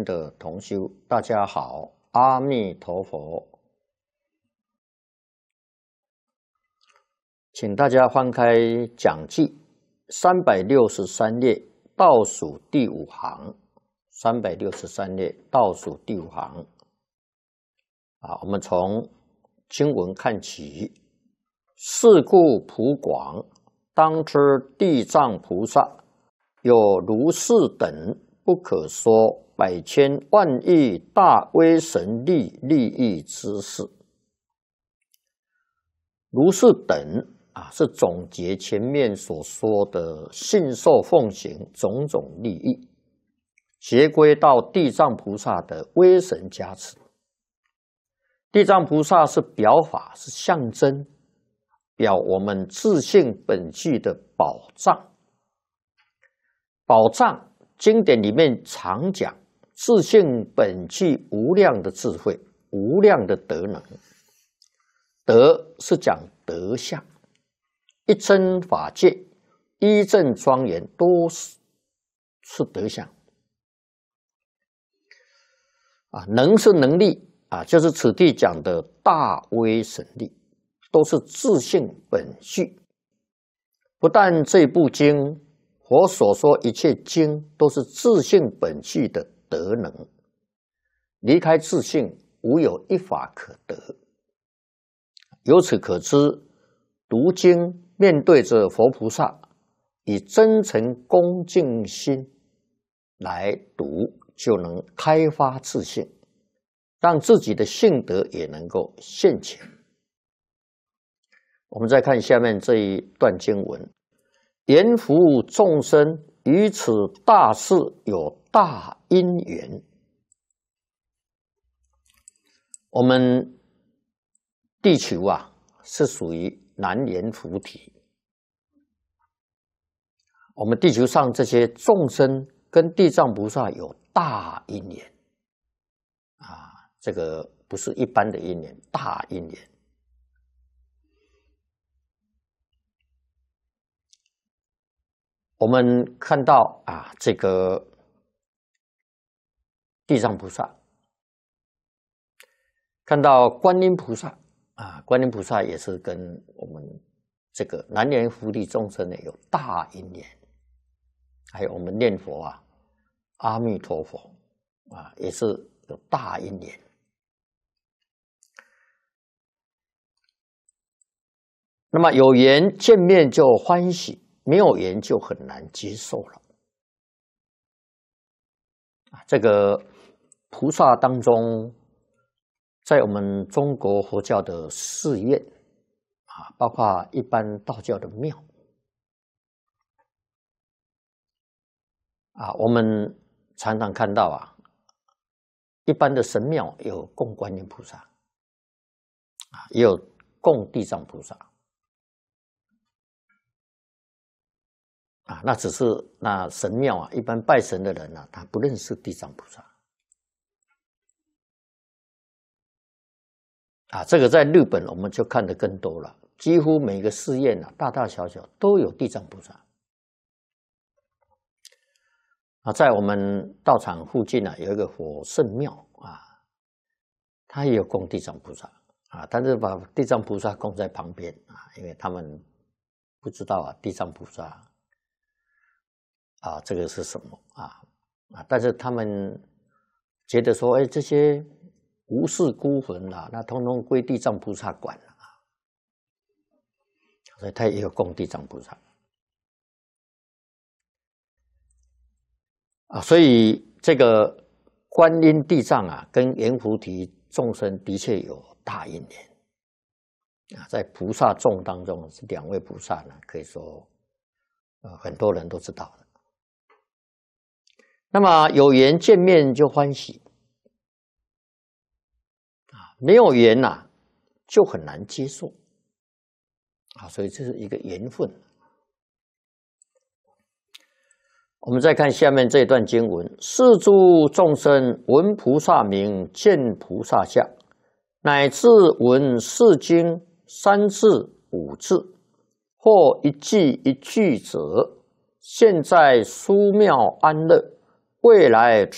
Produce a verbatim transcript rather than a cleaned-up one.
的同修，大家好，阿弥陀佛。请大家翻开讲记三百六十三页倒数第五行，三百六十三页倒数第五行。啊，我们从经文看起。是故普广，当知地藏菩萨有如是等不可说百千万亿大威神力利益之事。如是等啊，是总结前面所说的信受奉行种种利益，结归到地藏菩萨的威神加持。地藏菩萨是表法，是象征，表我们自性本具的宝藏。宝藏经典里面常讲，自性本具无量的智慧，无量的德能。德是讲德相，一真法界，一正庄严，都是是德相。啊，能是能力啊，就是此地讲的大威神力。都是自性本具，不但这部经，佛所说一切经都是自性本具的德能，离开自性，无有一法可得。由此可知，读经面对着佛菩萨，以真诚恭敬心来读，就能开发自性，让自己的性德也能够现前。我们再看下面这一段经文，言服务众生于此大事有大因缘。我们地球啊，是属于南阎浮提。我们地球上这些众生跟地藏菩萨有大因缘啊，这个不是一般的因缘，大因缘。我们看到啊，这个地藏菩萨，看到观音菩萨啊，观音菩萨也是跟我们这个南阎浮提众生呢有大因缘，还有我们念佛啊，阿弥陀佛啊，也是有大因缘。那么有缘见面就欢喜。没有缘就很难接受了。这个菩萨当中，在我们中国佛教的寺院啊，包括一般道教的庙啊，我们常常看到啊，一般的神庙有供观音菩萨啊，也有供地藏菩萨。啊，那只是那神庙啊，一般拜神的人啊，他不认识地藏菩萨。啊，这个在日本我们就看得更多了，几乎每个寺院啊，大大小小都有地藏菩萨。啊，在我们道场附近啊，有一个火圣庙啊，它也有供地藏菩萨啊，但是把地藏菩萨供在旁边啊，因为他们不知道啊，地藏菩萨。啊，这个是什么啊？啊，但是他们觉得说，哎，这些无事孤魂啊，那通通归地藏菩萨管了啊，所以他也有供地藏菩萨啊。所以这个观音地藏啊，跟阎浮提众生的确有大因缘啊，在菩萨众当中，这两位菩萨呢，可以说，呃，很多人都知道的。那么有缘见面就欢喜啊，没有缘呐、啊，就很难接受啊，所以这是一个缘分。我们再看下面这段经文：是诸众生闻菩萨名，见菩萨相，乃至闻是经三字五字，或一句一句者，现在殊妙安乐，未来